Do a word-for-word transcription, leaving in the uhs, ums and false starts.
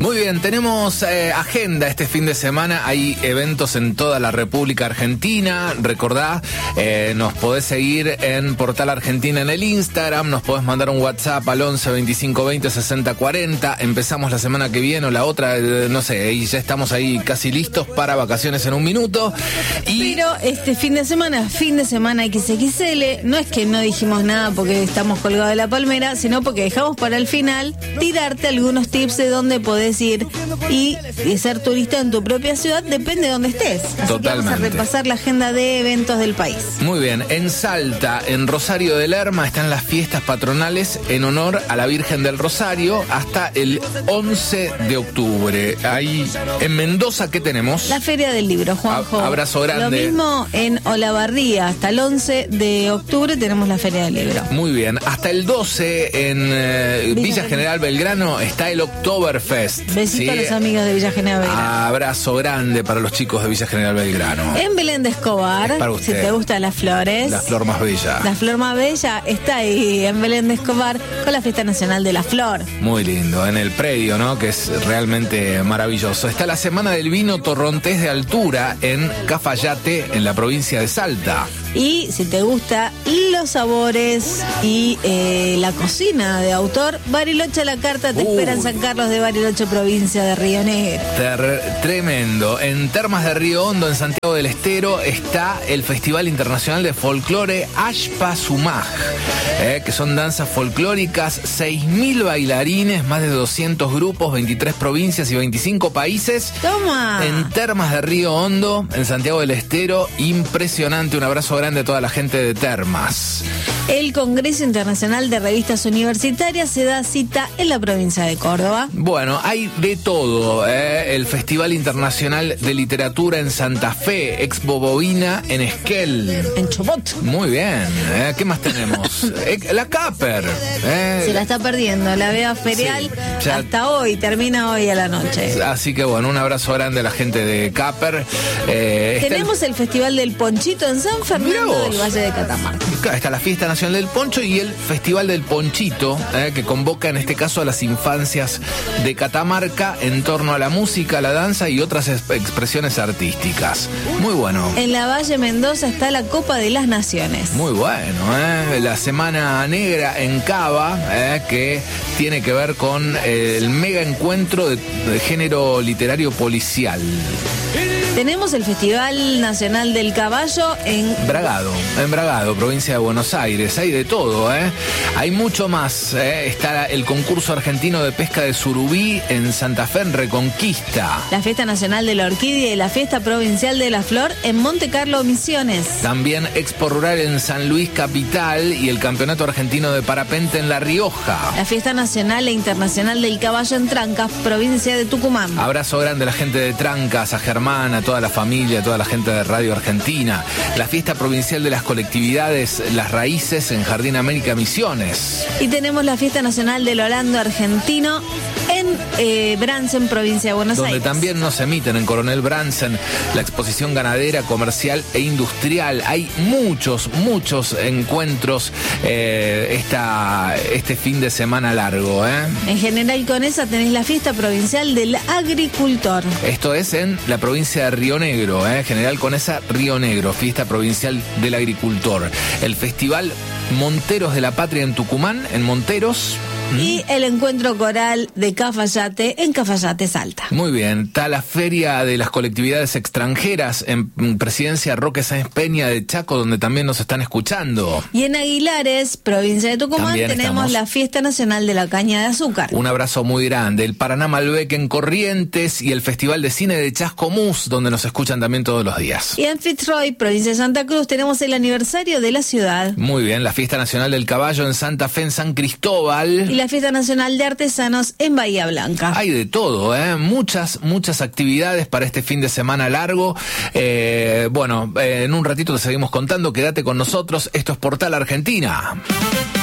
Muy bien, tenemos eh, agenda este fin de semana. Hay eventos en toda la República Argentina. Recordá, eh, nos podés seguir en Portal Argentina en el Instagram. Nos podés mandar un WhatsApp al once veinticinco veinte sesenta cuarenta. Empezamos la semana que viene o la otra, eh, no sé, y ya estamos ahí casi listos para vacaciones en un minuto. Y... Pero este fin de semana, fin de semana equis equis ele, no es que no dijimos nada porque estamos colgados de la palmera, sino porque dejamos para el final tirarte algunos tips de dónde podés ir y, y ser turista en tu propia ciudad, depende de dónde estés. Así Totalmente. Que vamos a repasar la agenda de eventos del país. Muy bien, en Salta, en Rosario de Lerma, están las fiestas patronales en honor a la Virgen del Rosario hasta el once de octubre. Ahí en Mendoza, ¿qué tenemos? La Feria del Libro, Juanjo. A- abrazo grande. Lo mismo en Olavarría, hasta el once de octubre tenemos la Feria del Libro. Muy bien, hasta el doce en eh, Villa General Belgrano está el Oktoberfest. Besito ¿sí? a los amigos de Villa General Belgrano. Abrazo grande para los chicos de Villa General Belgrano. En Belén de Escobar, Para si usted. te gustan las flores. La flor más bella. La flor más bella está ahí en Belén de Escobar con la Fiesta Nacional de la Flor. Muy lindo, en el predio, ¿no? Que es realmente maravilloso. Está la Semana del Vino Torrontés de Altura en Cafayate, en la provincia de Salta. Y si te gusta los sabores y eh, la cocina de autor, Bariloche a la carta te Uh. espera en San Carlos de Bariloche, provincia de Río Negro. Ter- tremendo. En Termas de Río Hondo, en Santiago del Estero, está el Festival Internacional de Folclore Ashpa Sumaj, eh, que son danzas folclóricas, seis mil bailarines, más de doscientos grupos, veintitrés provincias y veinticinco países. ¡Toma! En Termas de Río Hondo, en Santiago del Estero, impresionante. Un abrazo grande a toda la gente de Termas. El Congreso Internacional de Revistas Universitarias se da cita en la provincia de Córdoba. Bueno, hay de todo, ¿eh? El Festival Internacional de Literatura en Santa Fe, Expo Bovina en Esquel. En Chubut. Muy bien, ¿eh? ¿Qué más tenemos? Eh, la Caper. ¿eh? Se la está perdiendo, la vea ferial Sí, ya- hasta hoy, termina hoy a la noche. Así que bueno, un abrazo grande a la gente de Caper. Eh, está el- Tenemos el Festival del Ponchito en San Mirá Fernando vos. del Valle de Catamarca. Acá está la Fiesta Nacional del Poncho y el Festival del Ponchito, eh, que convoca en este caso a las infancias de Catamarca en torno a la música, la danza y otras es- expresiones artísticas. Muy bueno. En la Valle Mendoza está la Copa de las Naciones. Muy bueno, ¿eh? La Semana Negra en Cava, ¿eh? Que tiene que ver con eh, el mega encuentro de, de género literario policial. Tenemos el Festival Nacional del Caballo en Bragado, en Bragado, provincia de Buenos Aires. Hay de todo, ¿eh? Hay mucho más. ¿eh? Está el concurso argentino de pesca de surubí en Santa Fe, en Reconquista. la Fiesta Nacional de la Orquídea y la Fiesta Provincial de la Flor en Monte Carlo, Misiones. También Expo Rural en San Luis Capital y el Campeonato Argentino de Parapente en La Rioja. La Fiesta Nacional e Internacional del Caballo en Trancas, provincia de Tucumán. Abrazo grande a la gente de Trancas, a Germán, a toda la familia, a toda la gente de Radio Argentina. La fiesta provincial de las colectividades Las Raíces en Jardín América Misiones. Y tenemos la Fiesta Nacional del Holando Argentino en eh, Bransen, provincia de Buenos Donde Aires. también nos emiten en Coronel Bransen la exposición ganadera, comercial e industrial. Hay muchos, muchos encuentros eh, esta, este fin de semana largo. ¿eh? En General Conesa tenés la Fiesta Provincial del Agricultor. Esto es en la provincia de Río Negro, ¿eh? General Conesa, Río Negro, fiesta provincial del agricultor. El Festival Monteros de la Patria en Tucumán, en Monteros. Y el encuentro coral de Cafayate en Cafayate, Salta. Muy bien, está la Feria de las Colectividades Extranjeras en Presidencia Roque Sáenz Peña de Chaco, donde también nos están escuchando. Y en Aguilares, provincia de Tucumán, También tenemos estamos. la Fiesta Nacional de la Caña de Azúcar. Un abrazo muy grande. El Paraná Malbec en Corrientes y el Festival de Cine de Chascomús, donde nos escuchan también todos los días. Y en Fitzroy, provincia de Santa Cruz, tenemos el aniversario de la ciudad. Muy bien, la Fiesta Nacional del Caballo en Santa Fe, en San Cristóbal. Y la Fiesta Nacional de Artesanos en Bahía Blanca. Hay de todo, ¿eh? Muchas, muchas actividades para este fin de semana largo. Eh, bueno, eh, en un ratito te seguimos contando. Quédate con nosotros. Esto es Portal Argentina.